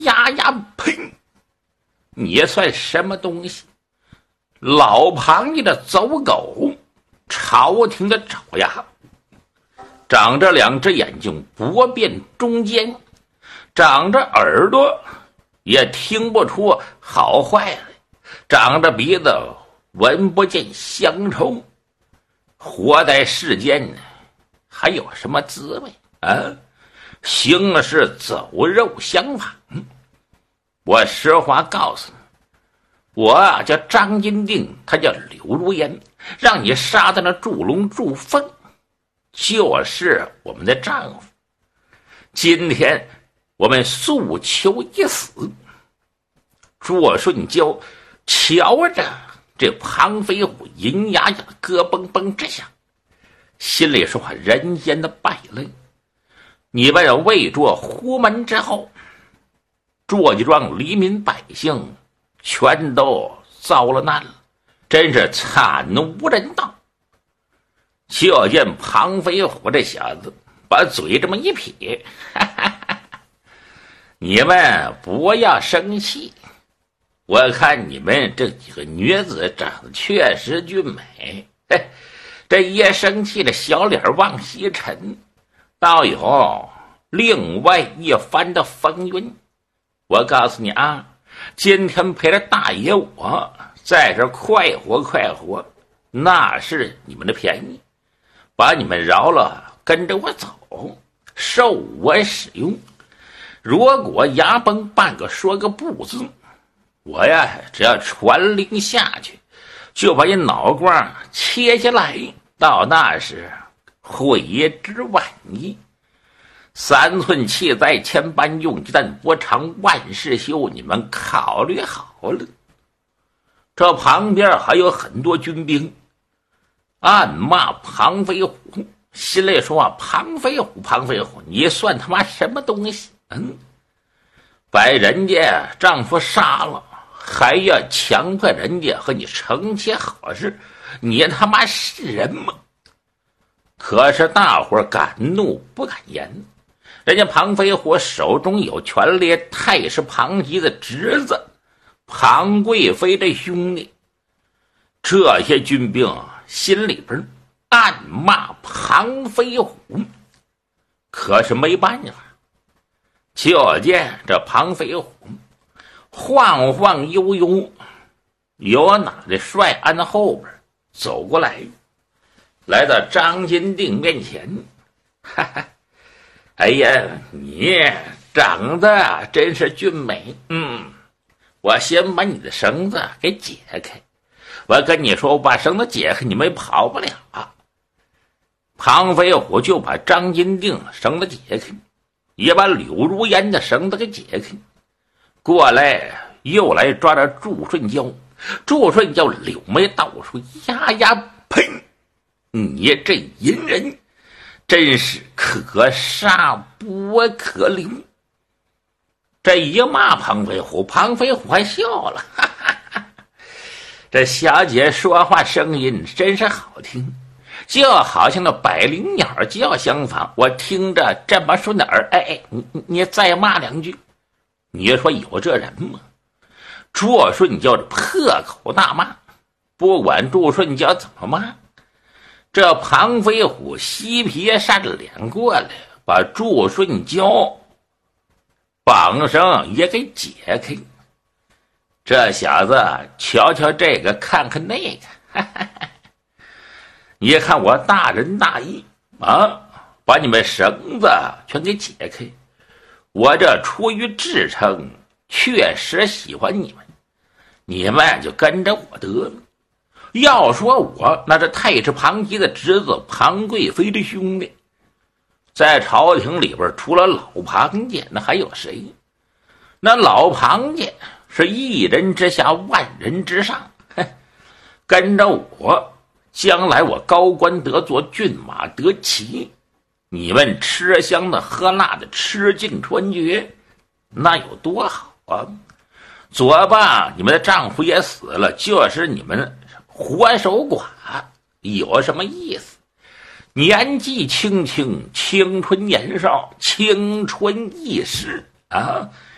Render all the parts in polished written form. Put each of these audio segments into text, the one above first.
呀呀，呸！你算什么东西？老庞家的走狗，朝廷的爪牙，长着两只眼睛薄变中间，长着耳朵也听不出好坏来，长着鼻子闻不见乡愁，活在世间还有什么滋味啊？行事走肉相仿。我实话告诉你，我叫张金定，他叫刘如烟，让你杀的那祝龙祝凤就是我们的丈夫。今天我们诉求一死。卓顺娇瞧着这庞飞虎银牙牙咯嘣嘣直响，心里说话，人间的败类。你们为捉胡门之后，卓家庄黎民百姓全都遭了难了，真是惨无人道。就见庞飞虎这小子把嘴这么一撇，哈哈哈，你们不要生气，我看你们这几个女子长得确实俊美，嘿，这一生气的小脸往西沉，倒有另外一番的风云。我告诉你啊，今天陪着大爷我在这快活快活，那是你们的便宜，把你们饶了，跟着我走，受我使用。如果牙崩半个说个不字，我呀只要传令下去，就把你脑瓜切下来，到那时悔之晚矣。三寸气在千般用，鸡蛋不长万事休，你们考虑好了。这旁边还有很多军兵暗骂庞飞虎，心里说啊，庞飞虎，你算他妈什么东西？把人家丈夫杀了，还要强迫人家和你成些好事，你他妈是人吗？可是大伙敢怒不敢言，人家庞飞虎手中有权力太师庞吉的侄子庞贵妃的兄弟，这些军兵心里边暗骂庞飞虎，可是没办法。就见这庞飞虎晃晃悠悠，有哪的帅鞍后边走过来，来到张金定面前，哈哈，哎呀，你长得真是俊美，我先把你的绳子给解开。我跟你说，我把绳子解开，你们跑不了啊。庞飞虎就把张金定绳子解开，也把柳如烟的绳子给解开，过来又来抓着祝顺娇。祝顺娇柳眉倒竖，呀呀呸！你这淫人真是可杀不可留。这一骂庞飞虎，庞飞虎还笑了，哈哈哈，这小姐说话声音真是好听，就好像那百灵鸟叫相仿，我听着这么顺耳。你再骂两句。你说有这人吗？祝顺娇这破口大骂，不管祝顺娇怎么骂，这庞飞虎嬉皮扇着脸过来，把祝顺娇绑绳也给解开。这小子瞧瞧这个看看那个，哈哈哈，你看我大仁大义啊，把你们绳子全给解开。我这出于至诚，确实喜欢你们，你们就跟着我得了。要说我那是太师庞吉的侄子庞贵妃的兄弟，在朝廷里边除了老庞家，那还有谁？那老庞家是一人之下万人之上，跟着我，将来我高官得做，骏马得骑，你们吃香的喝辣的，吃尽穿绝，那有多好啊！左吧，你们的丈夫也死了，就是你们活守寡，有什么意思？年纪轻轻，青春年少，青春易逝啊！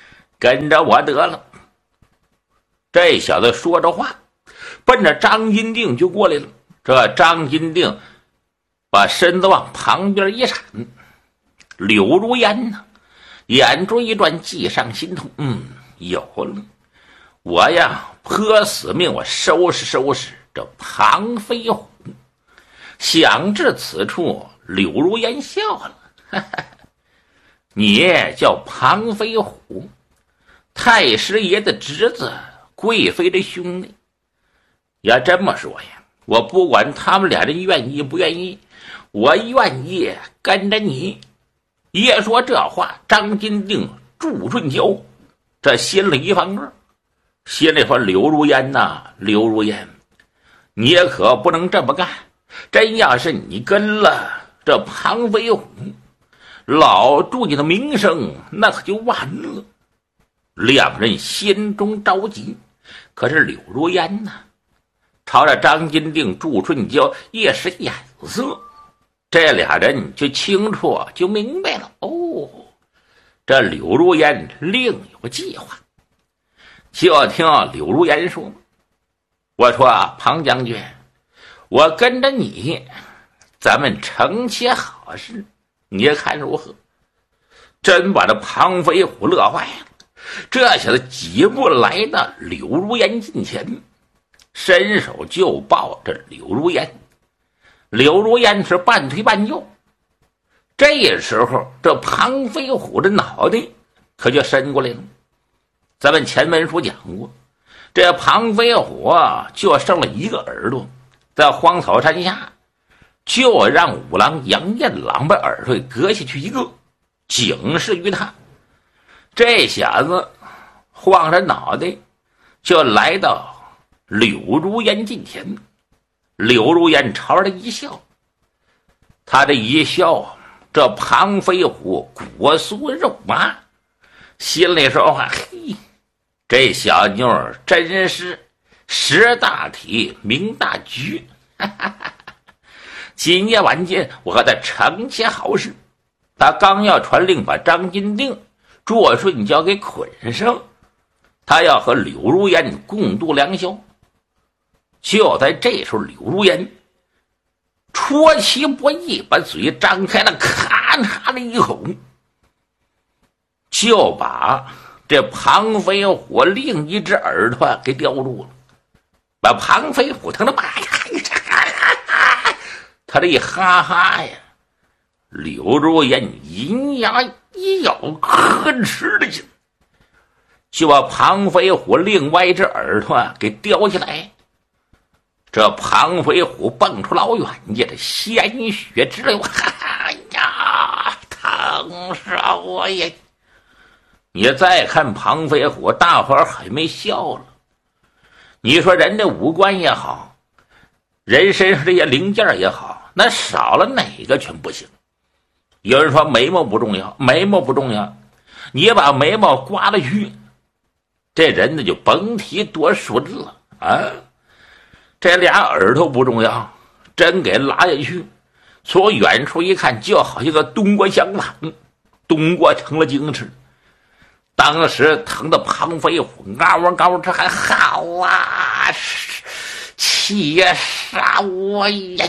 跟着我得了。这小子说着话，奔着张金定就过来了。这张金定把身子往旁边一闪，柳如烟呢，眼珠一转，计上心头，有了，我呀颇死命，我收拾收拾这庞飞虎。想至此处，柳如烟笑了，哈哈，你叫庞飞虎，太师爷的侄子，贵妃的兄弟。要这么说呀，我不管他们俩人愿意不愿意，我愿意跟着你。一说这话，张金定、祝顺娇这心里一翻个，心里说：刘如烟呐，刘如烟，你也可不能这么干。真要是你跟了这庞飞虎，老祝你的名声那可就完了。两人心中着急，可是柳如烟呢，朝着张金定、祝顺娇一使眼色，这俩人就清楚就明白了。哦，这柳如烟另有计划。就听柳如烟说：我说庞将军，我跟着你，咱们成些好事，你看如何？真把这庞飞虎乐坏了。这小子几步来到柳如烟近前，伸手就抱着柳如烟。柳如烟是半推半就。这时候这庞飞虎的脑袋可就伸过来了。咱们前文书讲过，这庞飞虎就剩了一个耳朵，在荒草山下就让五郎杨彦郎把耳朵割下去一个，警示于他。这小子晃着脑袋就来到柳如烟近前。柳如烟朝着他一笑，他这一笑，这庞飞虎骨酥肉麻，心里说话：嘿，这小妞儿真是识大体明大局，哈哈哈！今夜晚间我和他成些好事。他刚要传令把张金定、祝顺娇给捆上，他要和柳如烟共度良宵。就在这时候，柳如烟出其不意，把嘴张开了，咔嚓的一口，就把这庞飞虎另一只耳朵给叼住了，把庞飞虎疼得妈呀！他这一哈哈呀，柳如烟银牙一咬，呵哧的劲，就把庞飞虎另外一只耳朵给叼起来。这庞飞虎蹦出老远去，这鲜血直流，哎呀，疼死我呀！你再看庞飞虎，大伙儿还没笑了。你说人的五官也好，人身上这些零件也好，那少了哪个全不行。有人说眉毛不重要，眉毛不重要，你把眉毛刮了去，这人呢就甭提多顺了啊。这俩耳朵不重要，真给拉下去，从远处一看，就好像个冬瓜香肠，冬瓜成了精吃。当时疼的庞飞虎嗷嗷，这还好啊，气杀我呀！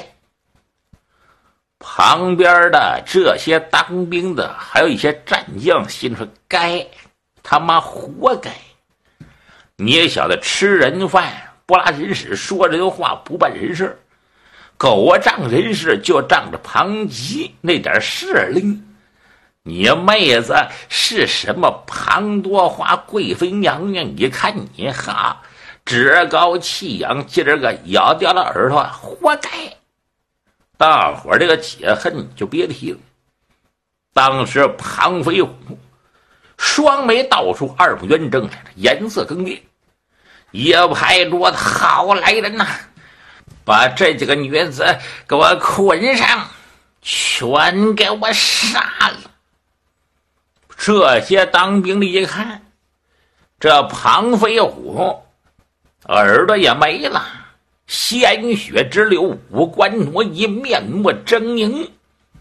旁边的这些当兵的，还有一些战将，心说：该他妈活该！你小子吃人饭不拉人屎，说人话不办人事，狗仗人势就仗着庞吉那点势力。你妹子是什么庞多花贵妃娘娘？你看你哈，趾高气扬，今儿个咬掉了耳朵，活该！大伙儿这个解恨就别提了。当时庞飞虎双眉倒竖，二目圆睁，颜色更烈，一拍桌子：好来人呐，把这几个女子给我捆上，全给我杀了！这些当兵的一看，这庞飞虎耳朵也没了，鲜血直流，五官挪移，面目狰狞，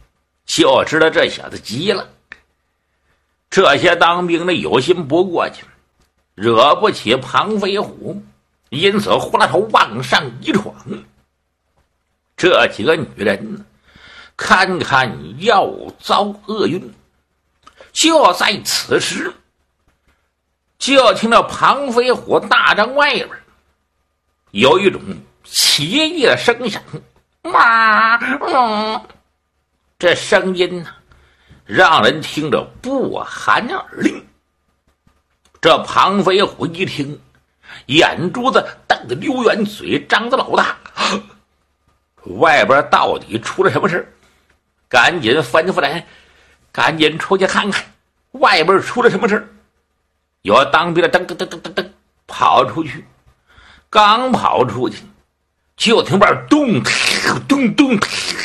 就知道这小子急了。这些当兵的有心不过去， 惹不起庞飞虎，因此回来头往上一闯。这几个女人堪堪要遭厄运。就在此时，就听到庞飞虎大帐外边有一种奇异的声响，这声音呢，让人听着不寒而栗。这庞飞虎一听，眼珠子瞪得溜圆，嘴张得老大，外边到底出了什么事？赶紧吩咐人，赶紧出去看看，外边出了什么事？有当兵的噔跑出去，刚跑出去，就听边咚咚咚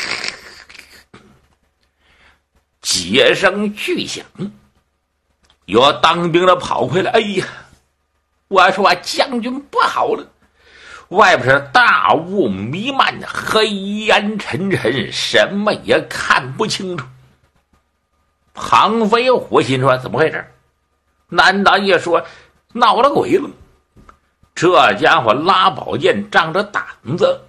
几声巨响。有当兵的跑回来，哎呀，我说将军不好了，外边是大雾弥漫，黑暗沉沉，什么也看不清楚。庞飞虎心说怎么回事？难道一说闹了鬼了？这家伙拉宝剑仗着胆子，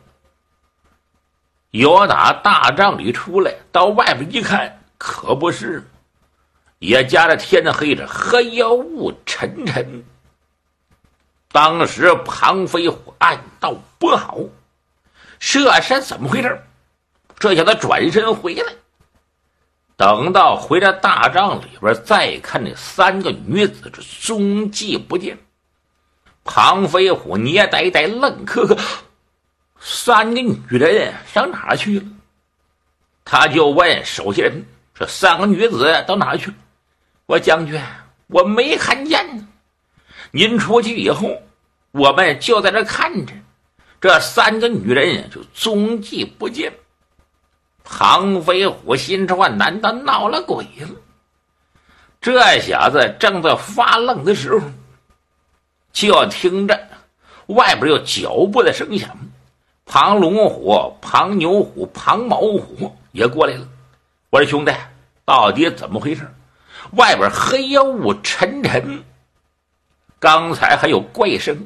由打大帐里出来，到外边一看，可不是，也加上天黑着，黑雾沉沉。当时庞飞虎暗道不好，这是怎么回事？这叫他转身回来，等到回到大帐里边，再看那三个女子是踪迹不见。庞飞虎捏呆呆，愣磕磕，三个女人上哪去了？他就问手下人，这三个女子到哪去了？我将军，我没看见呢。您出去以后，我们就在这看着，这三个女人就踪迹不见。庞飞虎心说，难道闹了鬼了？这小子正在发愣的时候，就听着外边有脚步的声响，庞龙虎、庞牛虎、庞毛虎也过来了。我说兄弟，到底怎么回事？外边黑雾沉沉，刚才还有怪声。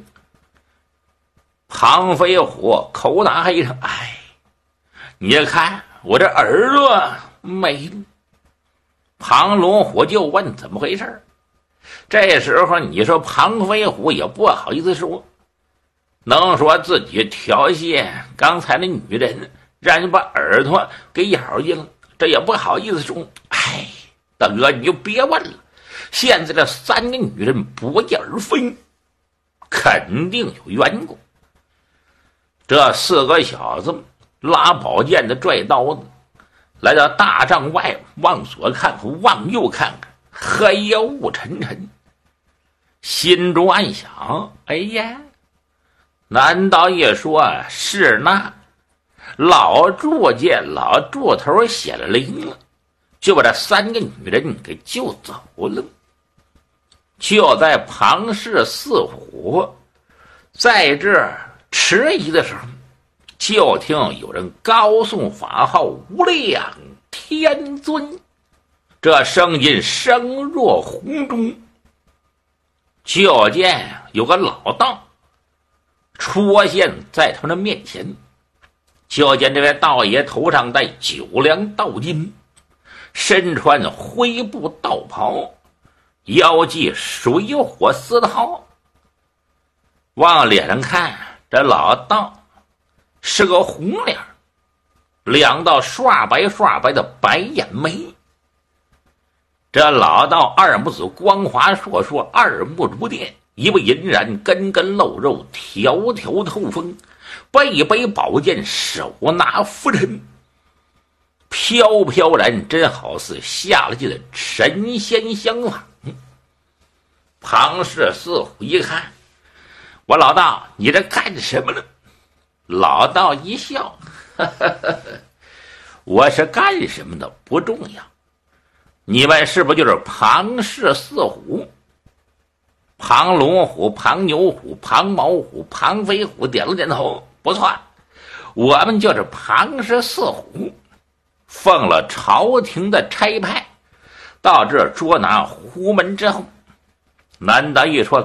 庞飞虎口打黑声，哎，你看我这耳朵没了。庞龙虎就问怎么回事？这时候你说庞飞虎也不好意思说，能说自己调戏刚才那女人，让人把耳朵给咬去了，这也不好意思说。哎，大哥你就别问了，现在这三个女人不翼而飞，肯定有缘故。这四个小子拉宝剑的拽刀子，来到大帐外，往左看往右看看，黑雾沉沉，心中暗想，哎呀，难道也说是那老祝见老祝头显灵了，就把这三个女人给救走了？就在庞氏四虎在这迟疑的时候，就听有人高颂法号无量天尊，这声音声若洪钟。就见有个老道出现在他们的面前，就见这位道爷头上戴九梁道巾，身穿灰布道袍，腰系水火丝绦。往脸上看，这老道是个红脸，两道刷白的白眼眉。这老道二目子光滑烁烁，二目如电，一不隐然，根根露肉，条条透风，背背宝剑，手拿拂尘，飘飘然，真好似下了界的神仙相仿。庞氏四虎一看，我老道你这干什么呢？老道一笑，呵呵呵，我是干什么的不重要，你们是不是就是庞氏四虎？庞龙虎、庞牛虎、庞毛虎、庞飞虎点了点头，不错，我们就是庞氏四虎，奉了朝廷的差派，到这捉拿胡门之后，难道一说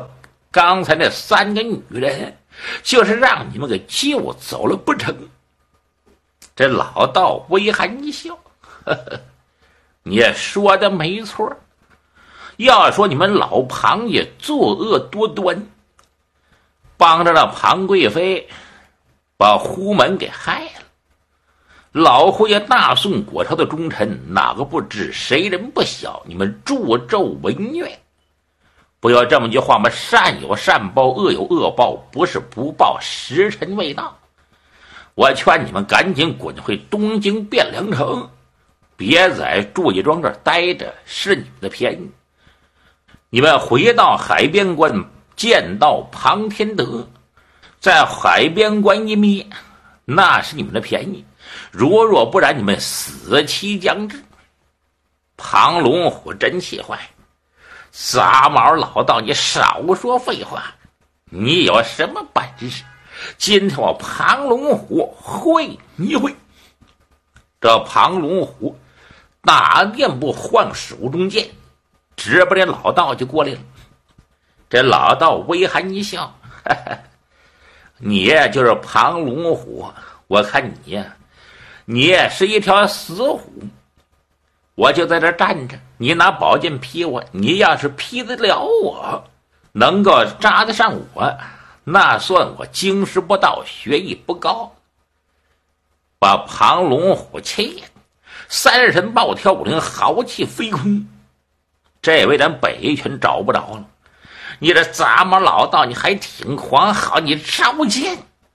刚才那3个女人就是让你们给救走了不成？这老道微含一笑，呵呵，你也说的没错。要说你们老庞爷作恶多端，帮着那庞贵妃把胡门给害了。老胡爷大宋国朝的忠臣，哪个不知谁人不晓？你们助纣为虐，不要这么句话嘛，善有善报，恶有恶报，不是不报，时辰未到。我劝你们赶紧滚回东京汴梁城，别在祝家庄这儿待着，是你们的便宜。你们回到海边关，见到庞天德，在海边关一灭，那是你们的便宜。若不然，你们死期将至。庞龙虎真气坏，杂毛老道，你少说废话，你有什么本事？今天我庞龙虎会一会。这庞龙虎大电步晃手中剑，直奔这老道就过来了。这老道微含一笑，呵呵，你就是庞龙虎，我看你呀，你也是一条死虎。我就在这站着，你拿宝剑劈我，你要是劈得了我，能够扎得上我，那算我经世不道，学艺不高。把庞龙虎气三神暴跳五灵，豪气飞空。这位咱北拳找不着了，你这杂毛老道你还挺狂，好你招剑。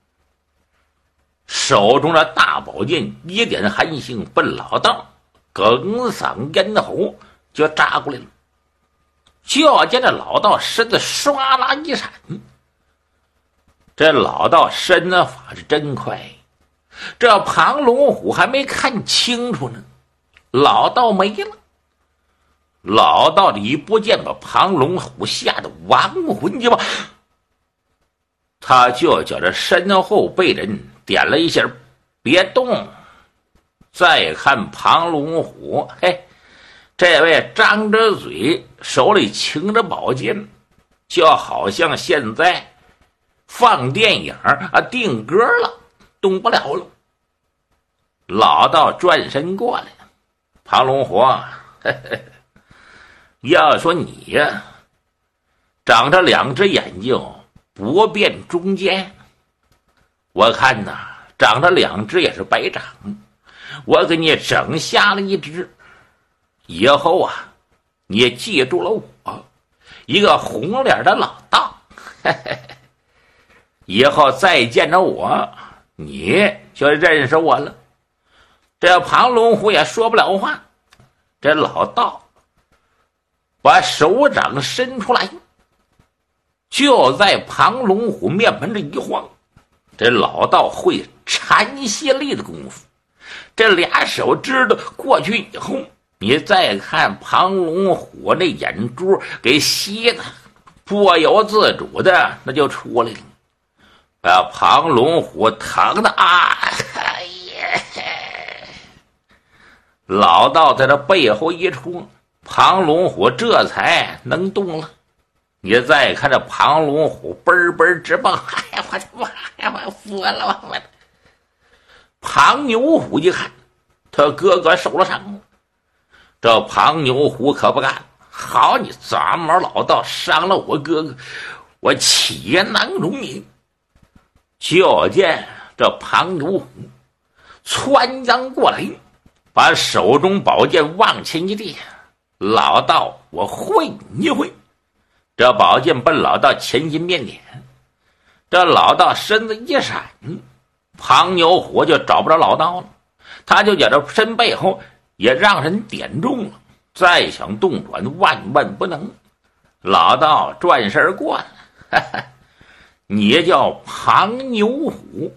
手中的大宝剑一点寒星，奔老道哽嗓咽喉就扎过来了。就见这老道身子唰啦一闪，这老道身法是真快。这庞龙虎还没看清楚呢，老道没了。老道的一拨剑把庞龙虎吓得亡魂就跑，他就觉着身后被人点了一下别动。再看庞龙虎，嘿，这位张着嘴，手里擎着宝剑，就好像现在放电影定格了，动不了了。老道转身过来，庞龙虎，嘿嘿，要说你呀，长着2只眼睛不辨中间，我看呐，长着2只也是白长。我给你整瞎了1只，以后啊，你记住了我，一个红脸的老道，嘿嘿，以后再见着我，你就认识我了。这庞龙虎也说不了话，这老道把手掌伸出来，就在庞龙虎面盆这一晃，这老道会缠泄力的功夫。这俩手指头过去以后，你再看庞龙虎那眼珠给吸的不由自主的那就出来了，把庞龙虎疼的哎呀！老道在这背后一出，庞龙虎这才能动了。你再看这庞龙虎嘣嘣直蹦，哎呀我的妈呀，我服了我！庞牛虎一看，他哥哥受了伤了。这庞牛虎可不干，好你杂毛老道伤了我哥哥，我岂能容你！就见这庞牛虎窜将过来，把手中宝剑往前一递，老道我会你一会。这宝剑奔老道前心面点，这老道身子一闪，庞牛虎就找不着老道了，他就觉着身背后也让人点中了，再想动转万万不能。老道转身过来，哈哈，你叫庞牛虎，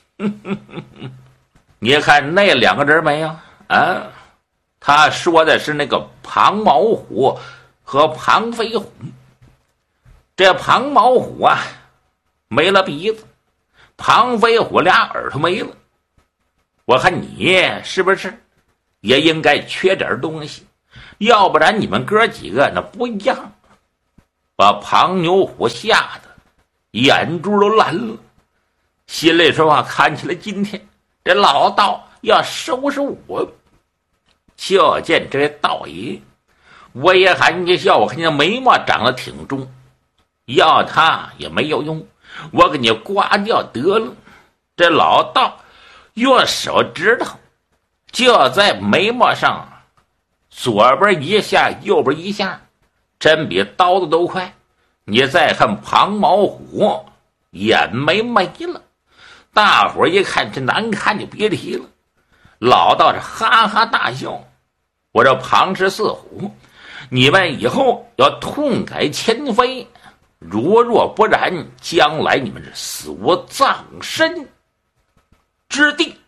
你看那2个人没有啊？他说的是那个庞毛虎和庞飞虎。这庞毛虎啊没了鼻子，庞飞虎俩耳朵没了。我看你是不是也应该缺点东西，要不然你们哥几个那不一样。 把庞牛虎吓得眼珠都蓝了，心里说话，看起来今天这老道要收拾我。就见这位道爷，我也喊一笑，我看见眉毛长得挺重，要他也没有用，我给你刮掉得了。这老道用手指头就在眉毛上左边一下右边一下，真比刀子都快。你再看庞毛虎眼眉没了，大伙一看这难看就别提了。老道是哈哈大笑，我这庞氏四虎，你们以后要痛改前非，若不然将来你们是死无葬身之地。